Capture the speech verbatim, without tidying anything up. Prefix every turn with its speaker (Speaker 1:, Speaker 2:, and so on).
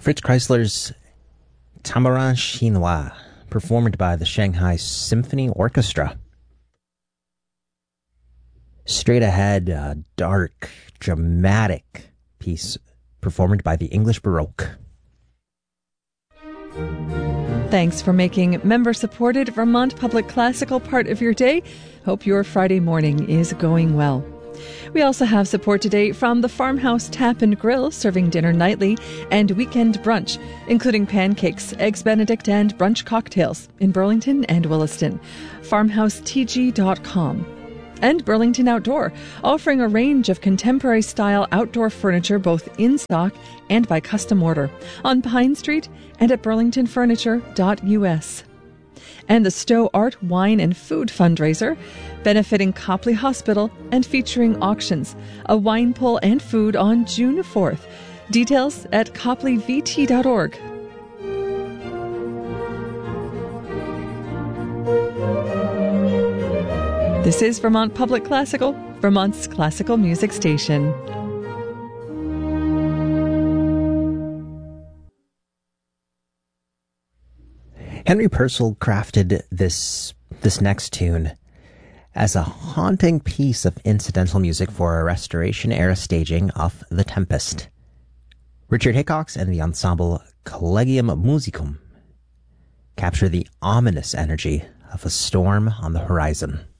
Speaker 1: Fritz Kreisler's Tamarin Chinois, performed by the Shanghai Symphony Orchestra. Straight ahead, a dark, dramatic piece performed by the English Baroque.
Speaker 2: Thanks for making member-supported Vermont Public Classical part of your day. Hope your Friday morning is going well. We also have support today from the Farmhouse Tap and Grill, serving dinner nightly, and weekend brunch, including pancakes, eggs Benedict, and brunch cocktails in Burlington and Williston. farmhouse t g dot com. And Burlington Outdoor, offering a range of contemporary-style outdoor furniture both in stock and by custom order on Pine Street and at burlington furniture dot u s. And the Stowe Art, Wine and Food fundraiser, benefiting Copley Hospital and featuring auctions, a wine pull and food on June fourth. Details at copley v t dot org. This is Vermont Public Classical, Vermont's classical music station.
Speaker 1: Henry Purcell crafted this this next tune as a haunting piece of incidental music for a Restoration-era staging of The Tempest. Richard Hickox and the ensemble Collegium Musicum capture the ominous energy of a storm on the horizon.